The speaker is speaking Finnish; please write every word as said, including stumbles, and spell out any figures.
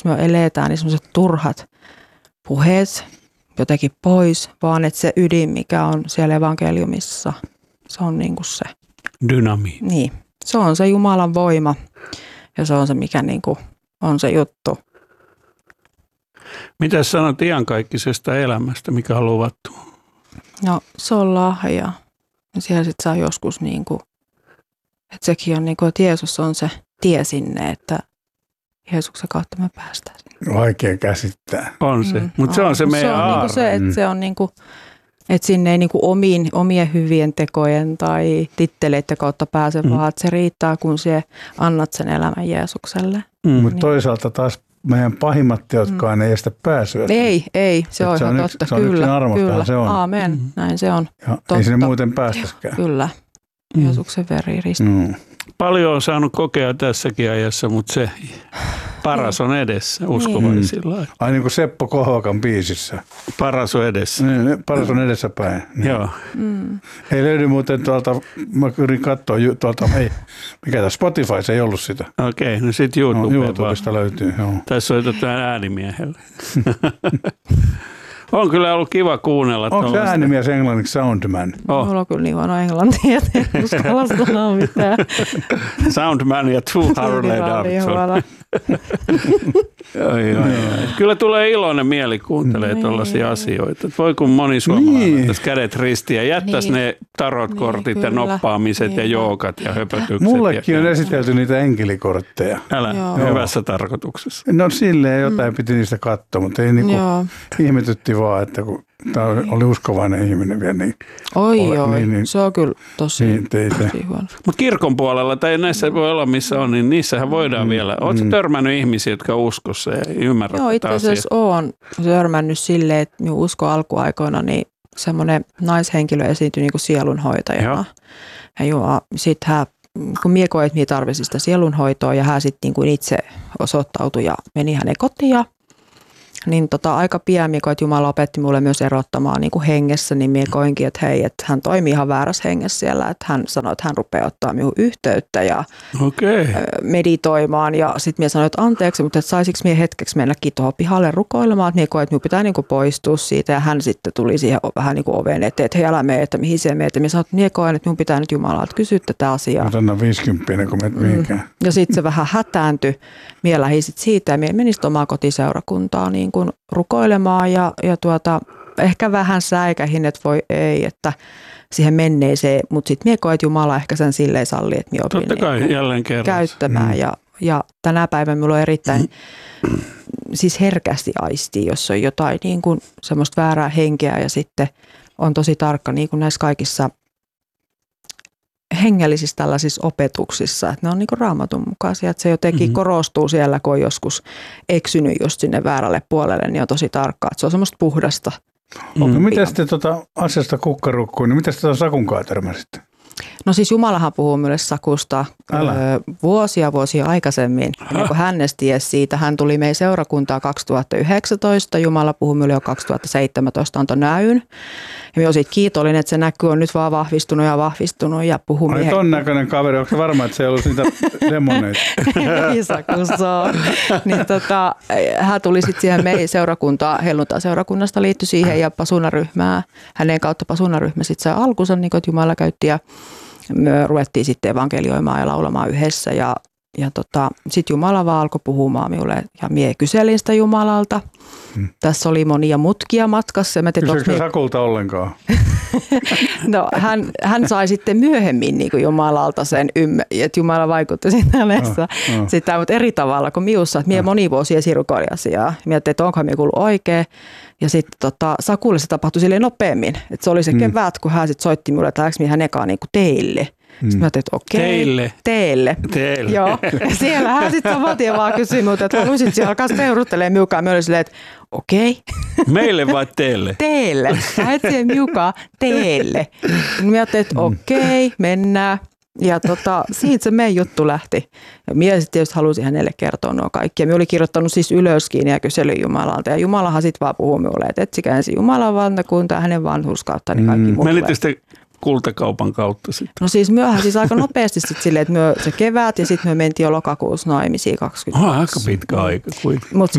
me eletään, niin sellaiset turhat puheet jotenkin pois, vaan että se ydin, mikä on siellä evankeliumissa, se on niin kuin se. Dynamiitti. Niin, se on se Jumalan voima ja se on se, mikä niin kuin on se juttu. Mitä sanot iankaikkisesta elämästä, mikä on luvattu? No se on lahja. Ja siellä sitten saa joskus niin kuin, että sekin on niin kuin, että Jeesus on se tie sinne, että Jeesuksen kautta me päästään sinne. Vaikea käsittää. On se, Mm, mutta se on se meidän se on aarre. Niin se, että Mm. se on niin kuin, että sinne ei niin kuin omiin, omien hyvien tekojen tai titteleiden kautta pääse, Mm. vaan että se riittää, kun se annat sen elämän Jeesukselle. Mm. Mutta toisaalta taas meidän pahimmat teotkaan mm. ei estä pääsyä. Ei, ei, se Et on se ihan on yksi- totta. se on yksin Kyllä, armostahan kyllä. se on. Aamen, Mm. näin se on. Ja Totta. ei sinne muuten päästäskään. Kyllä, Mm. Jeesuksen veri risti. Mm. Paljon on saanut kokea tässäkin ajassa, mutta se paras on edessä uskovaisilla. Ai niin kuin Seppo Kohokan biisissä. Paras on edessä. Niin, paras on edessäpäin. Niin. Joo. Mm. Ei löydy muuten tuolta, mä yritin katsoa ju- tuolta, ei, mikä tämä Spotify, se ei ollut sitä. Okei, no sitten No, YouTube. YouTubesta löytyy, joo. Tässä soitetaan äänimiehelle. On kyllä ollut kiva kuunnella. Onko se tuollaista. äänimies englanniksi Soundman? Oh. Mulla on kyllä niin huono englantia, että en uskalla sanoa mitään. Soundman ja Two Harley Niin Davidson. huono. Oi, oi, oi. Kyllä tulee iloinen mieli kuuntelee Niin. tuollaisia asioita. Et voi kun moni suomalainen Niin. tässä kädet ristiä ja jättäisi Niin. ne tarotkortit Niin, ja kyllä. noppaamiset ja Niin. jookat ja höpötykset. Mullekin ja on esitelty niitä enkelikortteja. Älä, Joo. hyvässä tarkoituksessa. No silleen jotain piti niistä katsoa, mutta ei niinku, Joo. ihmetytti vaan, että kun tämä oli uskovainen ihminen vielä, niin, Oi Ole- oi, niin, niin. se on kyllä tosi, niin ei se. tosi huono. Mutta kirkon puolella, tai näissä voi olla missä on, niin niissähän voidaan Mm. vielä. Oletko Mm. törmännyt ihmisiä, jotka on uskossa ja ymmärrät Joo, itse tätä asiaa? asiassa olen törmännyt silleen, että minun usko alkuaikoina, niin semmoinen naishenkilö esiintyi niin kuin sielunhoitajana. Joo. Ja joo, sitten hän, kun mie koin, että mie tarvitsin sitä sielunhoitoa ja hän sitten niin kuin itse osoittautui ja meni hänen kotiin. Niin tota, aika pian mie koin, että Jumala opetti mulle myös erottamaan niin kuin hengessä, niin mie koinkin, että hei, että hän toimii ihan väärässä hengessä siellä, että hän sanoi, että hän rupeaa ottaa minun yhteyttä ja Okei. ö, meditoimaan ja sitten mie sanoin, että anteeksi, mutta että saisinko mie hetkeksi mennäkin tuohon pihalle rukoilemaan, että mie koin, että minun pitää niin kuin poistua siitä ja hän sitten tuli siihen vähän niin kuin oven eteen, että hei älä mene, että mihin se meet ja mie sanoin, että mie koen, että minun pitää nyt Jumalalta kysyä tätä asiaa. Mutta anna viisikymppinen, kun menet mihinkään. Ja sitten se vähän hätääntyi. Mie lähdin sit siitä ja mie menin sit omaa kotiseurakuntaa niin kuin rukoilemaan ja, ja tuota, ehkä vähän säikähin, että voi ei, että siihen menneeseen, mutta sitten mie koen, että Jumala ehkä sen silleen salli, että mie opin Totta kai, niin jälleen kerran. käyttämään. Mm. Ja, ja tänä päivänä minulla on erittäin siis herkästi aisti, jos on jotain niin kuin semmoista väärää henkeä ja sitten on tosi tarkka niin kuin näissä kaikissa hengellisissä tällaisissa opetuksissa, että ne on niin kuin Raamatun mukaisia, että se jotenkin Mhm. korostuu siellä, kun on joskus eksynyt just sinne väärälle puolelle, niin on tosi tarkkaa, että se on semmoista puhdasta. Mm. No miten sitten tuota asiasta kukkarukkuun, niin miten sitä Sakunkaan törmäsitte? No siis Jumalahan puhuu minulle Sakusta Älä. ö, vuosia vuosia aikaisemmin, ennen kuin hän edes tiesi siitä. Hän tuli meidän seurakuntaa kaksituhattayhdeksäntoista, Jumala puhui minulle jo kaksituhattaseitsemäntoista, antoi näyn. Ja minä olen siitä kiitollinen, että se näky on nyt vaan vahvistunut ja vahvistunut ja puhuu Ai miehen. ton näköinen kaveri, onko se varma, että se ei ollut niitä demoneita? Ei Saku, se on. Niin tota, hän tuli sitten siihen meidän seurakuntaan, helluntai-seurakunnasta liittyi siihen ja pasunaryhmää. Hänen kautta pasunaryhmä sitten sai alkunsa, niin kuin, että Jumala käytti ja me ruvettiin sitten evankelioimaan ja laulamaan yhdessä ja, ja tota, sitten Jumala vaan alkoi puhumaan minulle ja mie kyselin sitä Jumalalta. Hmm. Tässä oli monia mutkia matkassa. Mä Kysyykö se mie... Sakulta ollenkaan? No, hän, hän sai sitten myöhemmin niin kuin Jumalalta sen, ymmär- että Jumala vaikutti siinä hänessä No, no. sitä, mutta eri tavalla kuin miussa. Mie moni vuosi esirukoili asiaa. Mietin, että onkohan mie kuullut oikein. Ja sitten tota, Sakulle se tapahtui silleen nopeammin. Että se oli se mm. kevät, kun hän sitten soitti minulle, että lähdekö mie hänen kanssaan niin kuin teille. Mm. Sitten mä ajattelin, että okei. Teille? Teille. Teille. Joo. Ja siellä hän sitten saman tien vaan kysyi minulta, että haluaisit siellä alkaa peuruttelemaan miukaan. Mä olin silleen, että okei. Meille vai teille? Teille. Sä et siihen miukaan teille. Mä ajattelin, että okei, mennään. Ja tota, siitä se meidän juttu lähti. Ja minä sitten tietysti halusin hänelle kertoa nuo kaikki. Ja minä olin kirjoittanut siis ylöskin ja kyselin Jumalalta. Ja Jumalahan sitten vaan puhui minulle, että etsikää ensin Jumalan valtakunta ja hänen vanhurskautta, niin kaikki muut. Menitte sitten kultakaupan kautta sitten? No siis myöhän siis aika nopeasti sitten silleen, että myö, se kevät ja sitten me mentiin jo lokakuussa naimisiin kaksikymmentä. Oh, aika pitkä aika kuitenkin. Mutta